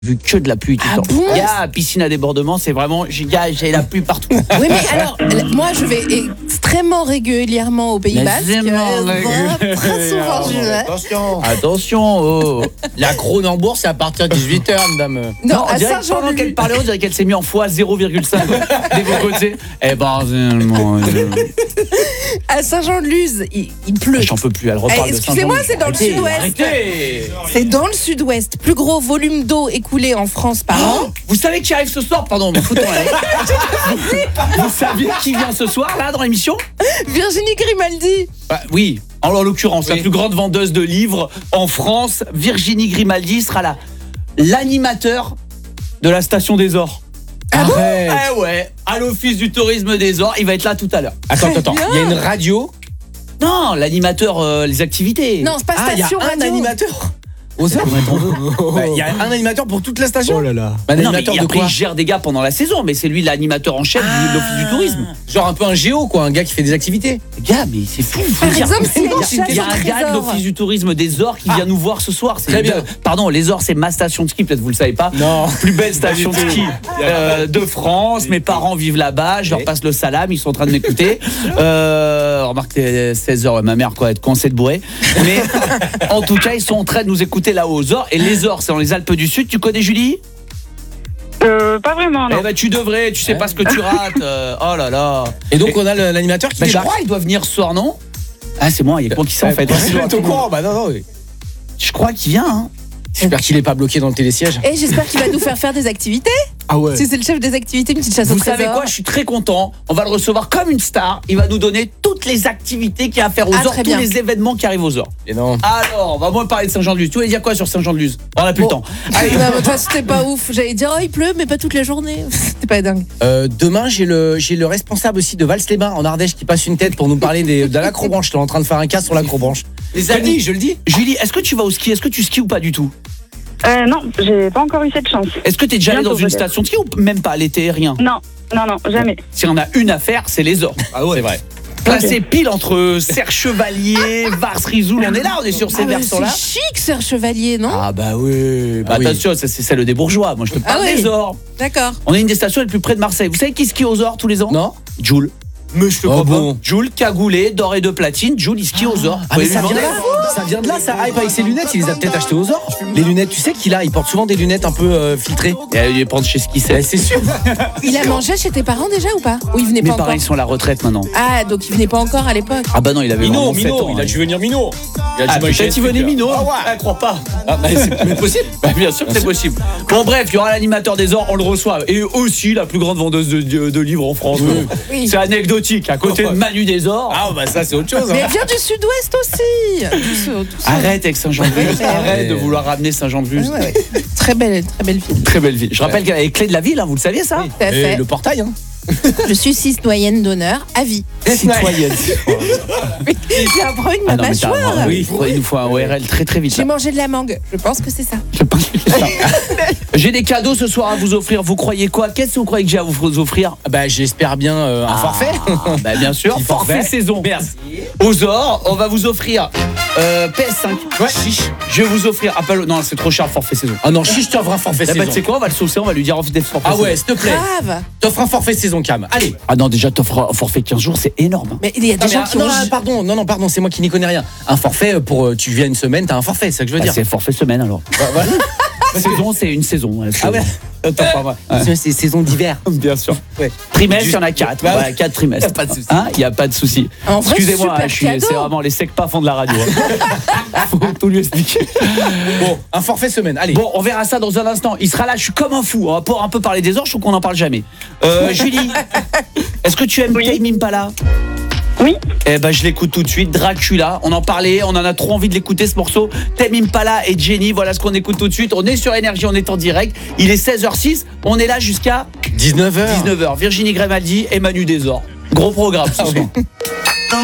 vu que de la pluie tout le temps. Bon, Il y a piscine à débordement, c'est vraiment giga, j'ai la pluie partout. Oui, mais alors, moi, je vais extrêmement régulièrement au Pays Basque. Très souvent, je vais. Attention, oh. La Kronenbourg, c'est à partir de 18h, madame. Non, on à dirait que pendant Saint-Jean-de-Luz. qu'elle parlait, on dirait qu'elle s'est mis en fois 0,5 des vos côtés. Eh ben, À Saint-Jean-de-Luz, il pleut. j'en peux plus, elle reparle de Excusez-moi, Saint-Jean-de-Luz. c'est dans le Arrêtez, sud-ouest. arrêtez. C'est dans le sud-ouest. Plus gros volume d'eau écoulé en France par an. Vous savez qui arrive ce soir? Pardon, me foutons Vous savez qui vient ce soir, là, dans l'émission? Virginie Grimaldi. Bah, oui, en l'occurrence, la plus grande vendeuse de livres en France, Virginie Grimaldi sera là. L'animateur de la Station des Ors. Arrête. Eh ouais, à l'Office du tourisme des Ors, il va être là tout à l'heure. Attends, bien. il y a une radio. Non, l'animateur, les activités. Non, c'est pas Il y a station un radio. animateur. Aux Arts. Il y a un animateur pour toute la station. Oh là là. Un Non, mais animateur de après, quoi? il gère des gars pendant la saison, mais c'est lui l'animateur en chef de l'Office du tourisme. Genre un peu un géo, quoi, un gars qui fait des activités. Gars, mais c'est fou. Par exemple, s'il y a une chasse Il y a au un gars de trésor. l'Office du tourisme des Ors qui vient nous voir ce soir. C'est Très bien. Pardon, les Ors, c'est ma station de ski, peut-être vous le savez pas. Non. Plus belle station de ski de France. Mes parents vivent là-bas. Je leur passe le salam. Ils sont en train de m'écouter. Remarque, 16h, ma mère, quoi, être coincée de bourré. Mais en tout cas, ils sont en train de nous écouter là-haut aux Ors. Et les Ors, c'est dans les Alpes du Sud. Tu connais Julie? Pas vraiment, non. Eh ben, tu devrais. Tu sais pas ce que tu rates. Oh là là. Et donc on a l'animateur qui Bah, je débarque. crois qu'il doit venir ce soir, non? Ah, c'est moi. Il y a quoi qui sait en fait? T'es au courant? Bah non, oui. Je crois qu'il vient. Hein. J'espère qu'il est pas bloqué dans le télésiège. Et j'espère qu'il va nous faire des activités. Ah ouais. Si c'est le chef des activités, une petite chasse au Vous trésor. savez quoi? Je suis très content. On va le recevoir comme une star. Il va nous donner toutes les activités qu'il y a à faire aux Ah, Ors, très tous bien. les événements qui arrivent aux Ors. Et non. Alors, on va moins parler de Saint-Jean-de-Luz. Tu voulais dire quoi sur Saint-Jean-de-Luz? On n'a plus le temps. Allez. Non, mais de toute façon, c'était pas ouf. J'allais dire, oh, il pleut, mais pas toute la journée. C'était pas dingue. Demain, j'ai le responsable aussi de Vals-les-Bains en Ardèche qui passe une tête pour nous parler de l'acrobranche. Je suis en train de faire un cas sur l'acrobranche. Les Je le amis, dis, je le dis. Julie, est-ce que tu vas au ski? Est-ce que tu skis ou pas du tout? Non, j'ai pas encore eu cette chance. Est-ce que tu es déjà allé Bientôt, dans une peut-être. station de ski ou même pas l'été, rien? Non, jamais. Si on a une affaire, c'est les Ors. Ah ouais, c'est vrai. Placé pile entre Serre-Chevalier, Vars-Risoul, on est là, on est sur ces Ah, mais versants-là. c'est chic, Serre Chevalier, non? Ah bah oui, bah Ah oui. attention, ça, c'est celle des bourgeois. Moi je te parle Ah oui. des Ors. D'accord. On est une des stations les plus près de Marseille. Vous savez qui skie aux Ors tous les ans? Non? Joule. Mais je te Oh bon. Joule, cagoulé, doré de platine, Joule il skie aux Ors. Ah mais Vous ça pouvez vient lui de demander. là. Ça vient de là, ça hype avec ses lunettes. Il les a peut-être achetées aux Ors. Les lunettes, tu sais qu'il a, il porte souvent des lunettes un peu filtrées. Et allez les prendre chez Ski Eh, c'est sûr. Il a mangé chez tes parents déjà ou pas? Ou il venait Mais pas encore? pareil, ils sont à la retraite maintenant. Ah, donc il venait pas encore à l'époque. Ah bah non, il avait vraiment 7 ans. il a dû venir Minot. Il a Ah, dû manger peut-être il un venait truc, Minot. Ah ouais. Ah, crois pas. Ah, bah, c'est possible. Bah, bien sûr que c'est possible. Bon bref, il y aura l'animateur des Ors, on le reçoit. Et aussi la plus grande vendeuse de livres en France. Oui. C'est anecdotique, à côté de Manu des Ors. Ah bah ça c'est autre chose. Mais Hein. elle vient du sud-ouest aussi. Tout ça. Arrête avec Saint-Jean-de-Luz. Arrête de Ouais. vouloir ramener Saint-Jean-de-Luz. Ouais, ouais. Très belle ville. Très belle ville. Je rappelle qu'elle est clé de la ville, hein, vous le saviez ça? Tout à Et fait. le portail, hein. Je suis citoyenne d'honneur à vie. Citoyenne. J'ai un problème de Ah ma non, mais mâchoire. il nous faut un ORL très vite. J'ai là. mangé de la mangue. Je pense que c'est ça. Je pense que c'est ça. J'ai des cadeaux ce soir à vous offrir. Vous croyez quoi? Qu'est-ce que vous croyez que j'ai à vous offrir? Bah j'espère bien un forfait. Bah bien sûr, Petit forfait forfait. saison. Merci. Aux Ors, on va vous offrir PS5. Ouais. Chiche. Je vais vous offrir Apple. Non, c'est trop cher le forfait saison. Ah non, chiche, t'offres un forfait Eh ben, tu saison. sais quoi? On va le saucer, on va lui dire offre des forfaits Ah ouais, saison. s'il te plaît. Grave. T'offres un forfait saison, Cam. Allez. Ah non, déjà t'offres un forfait 15 jours, c'est énorme. Mais il y a des gens qui ont. pardon, c'est moi qui n'y connais rien. Un forfait pour tu viens une semaine, t'as un forfait, c'est ça que je veux Bah, dire. c'est forfait semaine alors. Voilà. Saison, c'est une saison. Ah ouais. Attends, pas vrai. Ouais. C'est saison d'hiver. Bien sûr. Ouais. Trimestre, il y en a 4. Bah, Voilà, 4 trimestres. y a pas de souci. Hein, il n'y a pas de souci. En vrai, Excusez-moi, super cadeau. c'est vraiment les secs pas fond de la radio. Hein. Faut tout lui expliquer. Bon, un forfait semaine. Allez. Bon, on verra ça dans un instant. Il sera là, je suis comme un fou. On va pouvoir un peu parler des Ors, je trouve qu'on n'en parle jamais. Julie, est-ce que tu aimes Oui. Tame Impala? Oui. Eh ben je l'écoute tout de suite, Dracula. On en parlait, on en a trop envie de l'écouter ce morceau. Tame Impala et Jenny, voilà ce qu'on écoute tout de suite. On est sur Énergie, on est en direct. Il est 16h06, on est là jusqu'à 19h. 19h. Virginie Grimaldi et Manu Desor. Gros programme ce soir.